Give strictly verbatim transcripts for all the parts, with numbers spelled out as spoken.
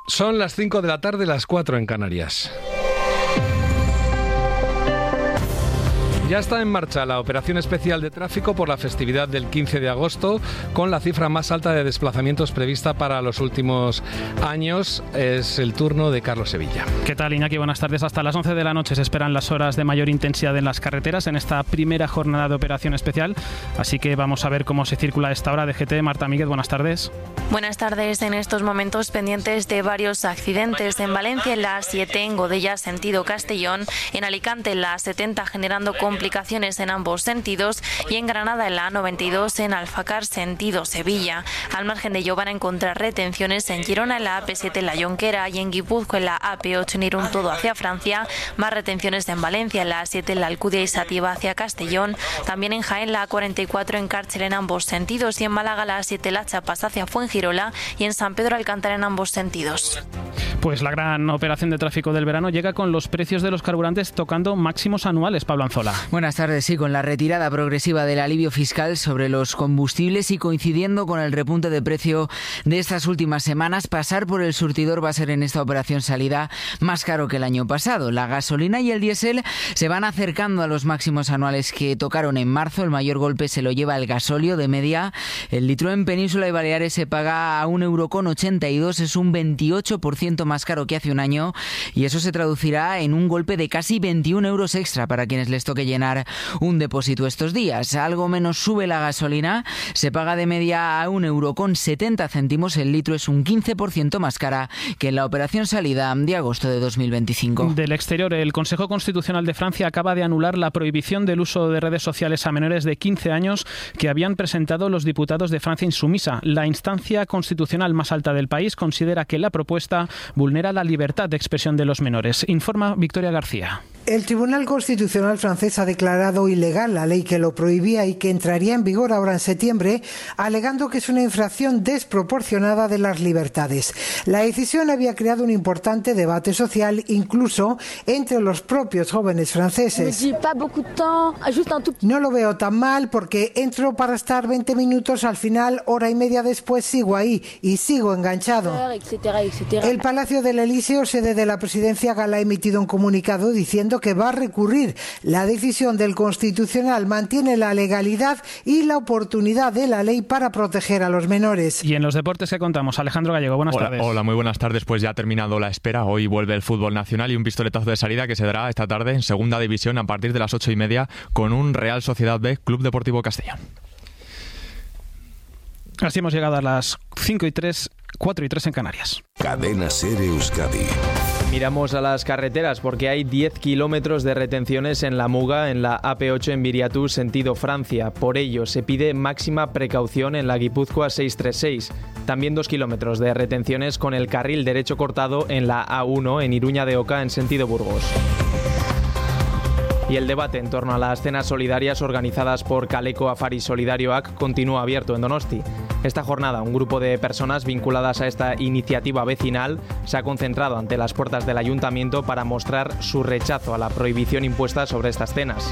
Son las cinco de la tarde, las cuatro en Canarias. Ya está en marcha la operación especial de tráfico por la festividad del quince de agosto, con la cifra más alta de desplazamientos prevista para los últimos años. Es el turno de Carlos Sevilla. ¿Qué tal, Iñaki? Buenas tardes. Hasta las once de la noche se esperan las horas de mayor intensidad en las carreteras en esta primera jornada de operación especial. Así que vamos a ver cómo se circula a esta hora. D G T, Marta Míguez, buenas tardes. Buenas tardes. En estos momentos pendientes de varios accidentes. En Valencia, en la A siete, en Godella, sentido Castellón. En Alicante, en la A setenta, generando complicaciones en ambos sentidos. Y en Granada, en la A noventa y dos, en Alfacar, sentido Sevilla. Al margen de ello van a encontrar retenciones en Girona, en la A P siete, en la Jonquera, y en Guipúzcoa, en la A P ocho, en Irún, todo hacia Francia. Más retenciones en Valencia, en la A siete, en la Alcudia y Sativa hacia Castellón. También en Jaén, la A cuarenta y cuatro, en Cárcel, en ambos sentidos. Y en Málaga, la A siete, La Chapas hacia Fuengirola. Y en San Pedro Alcántara, en ambos sentidos. Pues la gran operación de tráfico del verano llega con los precios de los carburantes tocando máximos anuales. Pablo Anzola. Buenas tardes. Sí, con la retirada progresiva del alivio fiscal sobre los combustibles y coincidiendo con el repunte de precio de estas últimas semanas, pasar por el surtidor va a ser en esta operación salida más caro que el año pasado. La gasolina y el diésel se van acercando a los máximos anuales que tocaron en marzo. El mayor golpe se lo lleva el gasóleo. De media, el litro en Península y Baleares se paga a un euro con ochenta y dos, es un veintiocho por ciento más caro que hace un año, y eso se traducirá en un golpe de casi veintiún euros extra para quienes les toque llenar un depósito estos días. Algo menos sube la gasolina, se paga de media a un euro con setenta céntimos, el litro es un quince por ciento más cara que en la operación salida de agosto de dos mil veinticinco. Del exterior, el Consejo Constitucional de Francia acaba de anular la prohibición del uso de redes sociales a menores de quince años que habían presentado los diputados de Francia Insumisa. La instancia constitucional más alta del país considera que la propuesta vulnera la libertad de expresión de los menores. Informa Victoria García. El Tribunal Constitucional francés ha declarado ilegal la ley que lo prohibía y que entraría en vigor ahora en septiembre, alegando que es una infracción desproporcionada de las libertades. La decisión había creado un importante debate social, incluso entre los propios jóvenes franceses. No lo veo tan mal porque entro para estar veinte minutos, al final, hora y media después, sigo ahí y sigo enganchado. El Palacio del Elíseo, sede de la presidencia gala, ha emitido un comunicado diciendo que va a recurrir la decisión del Constitucional, mantiene la legalidad y la oportunidad de la ley para proteger a los menores. Y en los deportes que contamos, Alejandro Gallego, buenas hola, tardes. Hola, muy buenas tardes. Pues ya ha terminado la espera. Hoy vuelve el fútbol nacional y un pistoletazo de salida que se dará esta tarde en segunda división a partir de las ocho y media con un Real Sociedad B, Club Deportivo Castellón. Así hemos llegado a las cinco y tres, cuatro y tres en Canarias. Cadena SER Euskadi. Miramos a las carreteras porque hay diez kilómetros de retenciones en la Muga, en la A P ocho en Viriatú, sentido Francia. Por ello, se pide máxima precaución en la Guipúzcoa seiscientos treinta y seis. También dos kilómetros de retenciones con el carril derecho cortado en la A uno en Iruña de Oca, en sentido Burgos. Y el debate en torno a las cenas solidarias organizadas por Kaleko Afari Solidarioak continúa abierto en Donosti. Esta jornada, un grupo de personas vinculadas a esta iniciativa vecinal se ha concentrado ante las puertas del ayuntamiento para mostrar su rechazo a la prohibición impuesta sobre estas cenas.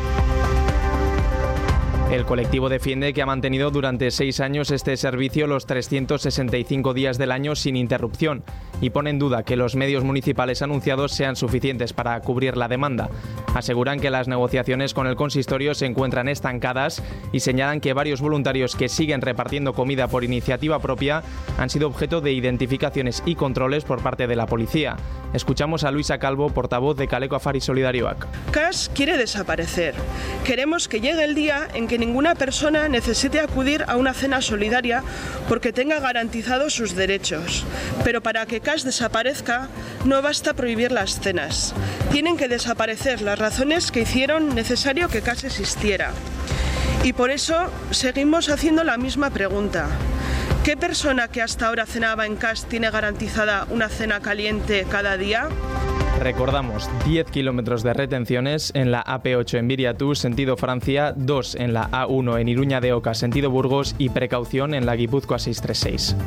El colectivo defiende que ha mantenido durante seis años este servicio los trescientos sesenta y cinco días del año sin interrupción y pone en duda que los medios municipales anunciados sean suficientes para cubrir la demanda. Aseguran que las negociaciones con el consistorio se encuentran estancadas y señalan que varios voluntarios que siguen repartiendo comida por iniciativa propia han sido objeto de identificaciones y controles por parte de la policía. Escuchamos a Luisa Calvo, portavoz de Kaleko Afari Solidarioak. Cas quiere desaparecer. Queremos que llegue el día en que ninguna persona necesite acudir a una cena solidaria porque tenga garantizados sus derechos. Pero para que Cas desaparezca, no basta prohibir las cenas. Tienen que desaparecer las razones que hicieron necesario que Cas existiera. Y por eso seguimos haciendo la misma pregunta. ¿Qué persona que hasta ahora cenaba en Cas tiene garantizada una cena caliente cada día? Recordamos, diez kilómetros de retenciones en la A P ocho en Viriatú, sentido Francia, dos en la A uno en Iruña de Oca, sentido Burgos, y precaución en la Guipúzcoa seiscientos treinta y seis.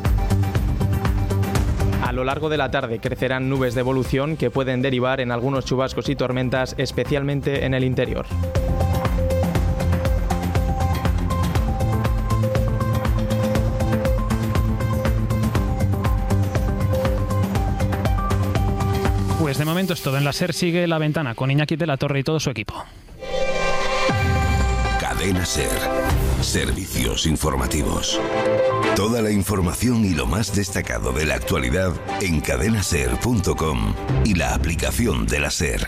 A lo largo de la tarde crecerán nubes de evolución que pueden derivar en algunos chubascos y tormentas, especialmente en el interior. De momento es todo. En la SER sigue La Ventana con Iñaki de la Torre y todo su equipo. Cadena SER. Servicios informativos. Toda la información y lo más destacado de la actualidad en cadena ser punto com y la aplicación de la SER.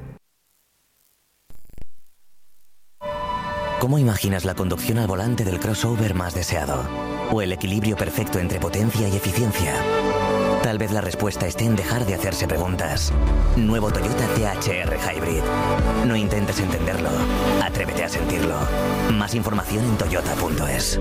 ¿Cómo imaginas la conducción al volante del crossover más deseado? ¿O el equilibrio perfecto entre potencia y eficiencia? Tal vez la respuesta esté en dejar de hacerse preguntas. Nuevo Toyota T H R Hybrid. No intentes entenderlo, atrévete a sentirlo. Más información en toyota punto es.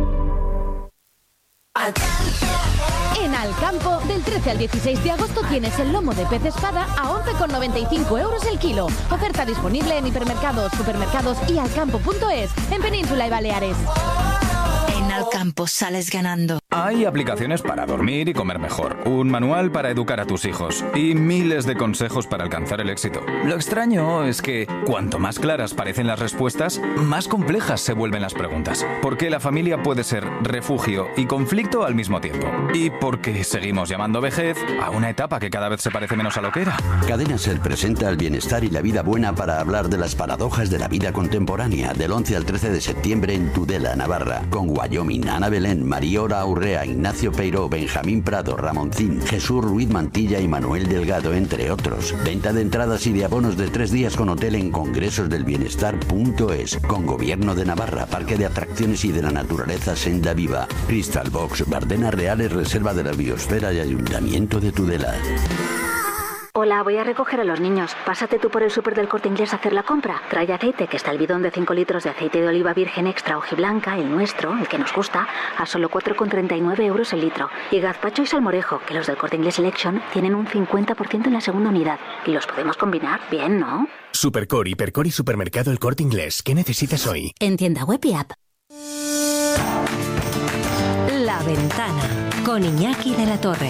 En Alcampo, del trece al dieciséis de agosto tienes el lomo de pez espada a once con noventa y cinco euros el kilo. Oferta disponible en hipermercados, supermercados y alcampo punto es, en Península y Baleares. En Alcampo sales ganando. Hay aplicaciones para dormir y comer mejor, un manual para educar a tus hijos y miles de consejos para alcanzar el éxito. Lo extraño es que cuanto más claras parecen las respuestas, más complejas se vuelven las preguntas. Porque la familia puede ser refugio y conflicto al mismo tiempo. Y porque seguimos llamando vejez a una etapa que cada vez se parece menos a lo que era. Cadena SER presenta el bienestar y la vida buena para hablar de las paradojas de la vida contemporánea del once al trece de septiembre en Tudela, Navarra, con Wyoming, Ana Belén, Mariora Urrea, Ignacio Peiró, Benjamín Prado, Ramoncín, Jesús Ruiz Mantilla y Manuel Delgado, entre otros. Venta de entradas y de abonos de tres días con hotel en congresos del bienestar punto es, con Gobierno de Navarra, Parque de Atracciones y de la Naturaleza Senda Viva, Crystal Box, Bardenas Reales, Reserva de la Biosfera y Ayuntamiento de Tudela. Hola, voy a recoger a los niños. Pásate tú por el súper del Corte Inglés a hacer la compra. Trae aceite, que está el bidón de cinco litros de aceite de oliva virgen extra hojiblanca, el nuestro, el que nos gusta, a solo cuatro con treinta y nueve euros el litro. Y gazpacho y salmorejo, que los del Corte Inglés Selection tienen un cincuenta por ciento en la segunda unidad. Y los podemos combinar bien, ¿no? Supercore, Hipercor y Supermercado El Corte Inglés. ¿Qué necesitas hoy? En tienda web y app. La Ventana, con Iñaki de la Torre.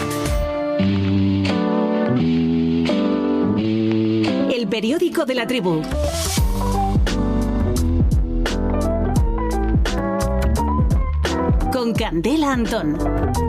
El periódico de la tribu. Con Candela Antón.